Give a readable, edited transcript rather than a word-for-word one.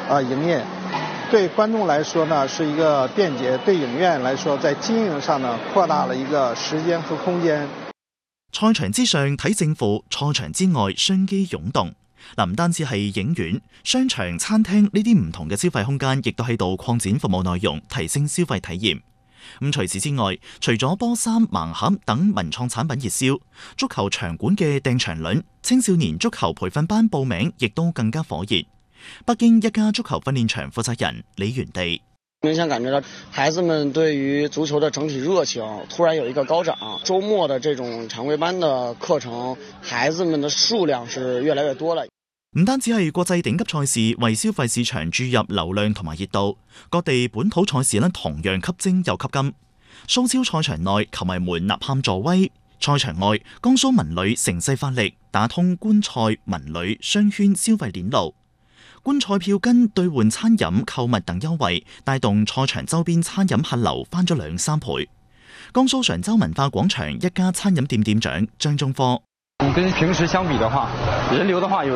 營業。對觀眾來說呢，是一個便捷；對影院來說，在經營上呢，擴大了一個時間和空間。 賽場之上睇勝負，賽場之外商機湧動。唔單止係影院、商場、餐廳呢啲唔同嘅消費空間，亦都喺度擴展服務內容，提升消費體驗。除此之外，除咗波衫、盲盒等文創產品熱銷，足球場館嘅訂場率、青少年足球培訓班報名亦都更加火熱。北京一家足球訓練場負責人李元地： 明顯感覺到孩子們對於足球的整體熱情突然有一個高漲，周末的這種常規班的課程，孩子們的數量是越來越多了。 唔單止係國際頂級賽事為消費市場注入流量同埋熱度，各地本土賽事同樣吸睛又吸金。蘇超賽場內球迷們吶喊助威，賽場外江蘇文旅乘勢發力，打通觀賽文旅商圈消費鏈路。觀賽票根兌換餐飲購物等優惠，帶動賽場周邊餐飲客流翻咗2-3倍。江蘇常州文化廣場一家餐飲店店長張中科： 跟平時相比的話，人流的話有